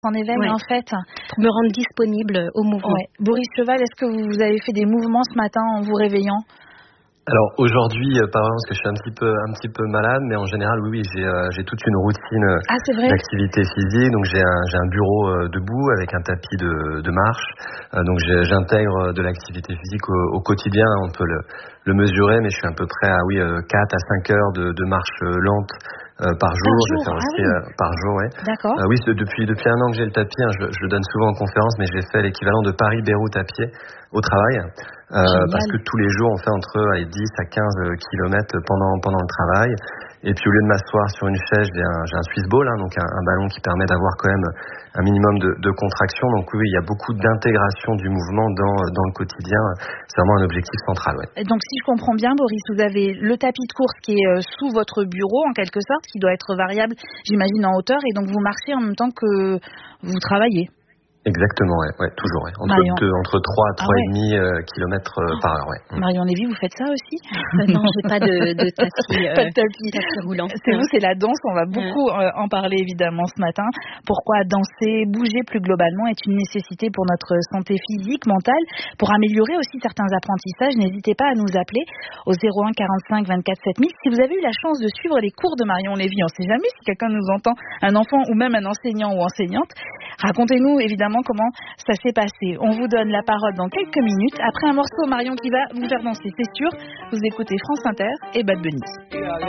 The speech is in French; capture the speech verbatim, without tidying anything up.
en éveil ouais. en fait. Pour me rendre disponible au mouvement. Ouais. Boris Cheval, est-ce que vous avez fait des mouvements ce matin en vous réveillant ? Alors aujourd'hui, euh, pas vraiment parce que je suis un petit peu un petit peu malade, mais en général, oui, oui, j'ai euh, j'ai toute une routine ah, c'est vrai d'activité physique. Donc j'ai un j'ai un bureau euh, debout avec un tapis de de marche. Euh, donc j'ai, j'intègre de l'activité physique au, au quotidien. On peut le le mesurer, mais je suis à peu près à oui euh, quatre à cinq heures de de marche euh, lente. Euh, par jour, par je vais jour. faire Ah aussi oui. euh, par jour, ouais. D'accord. Euh, oui, c'est depuis depuis un an que j'ai le tapis. Hein, je, je le donne souvent en conférence, mais je l'ai fait l'équivalent de Paris-Beyrouth à pied au travail, euh, parce que tous les jours on fait entre allez, dix à quinze kilomètres pendant pendant le travail. Et puis au lieu de m'asseoir sur une chaise, j'ai un, j'ai un Swiss ball, hein, donc un, un ballon qui permet d'avoir quand même un minimum de, de contraction. Donc oui, il y a beaucoup d'intégration du mouvement dans dans le quotidien. C'est vraiment un objectif central. Ouais. Donc si je comprends bien, Boris, vous avez le tapis de course qui est euh, sous votre bureau en quelque sorte, qui doit être variable, j'imagine en hauteur, et donc vous marchez en même temps que vous travaillez. Exactement, ouais, ouais, toujours, ouais. Entre Marion. deux, entre trois à trois ah et demi euh, kilomètres euh, par heure, ouais. Marion Lévy, vous faites ça aussi ? euh, Non, j'ai pas de, de tapis, euh, pas de tapis. tapis roulant. C'est vous, c'est la danse. On va beaucoup euh, en parler évidemment ce matin. Pourquoi danser, bouger plus globalement est une nécessité pour notre santé physique, mentale, pour améliorer aussi certains apprentissages. N'hésitez pas à nous appeler au zéro un quarante-cinq vingt-quatre sept mille. Si vous avez eu la chance de suivre les cours de Marion Lévy, on ne sait jamais si quelqu'un nous entend, un enfant ou même un enseignant ou enseignante. Racontez-nous évidemment comment ça s'est passé. On vous donne la parole dans quelques minutes. Après un morceau, Marion qui va vous faire danser, c'est sûr. Vous écoutez France Inter et Bad Bunny.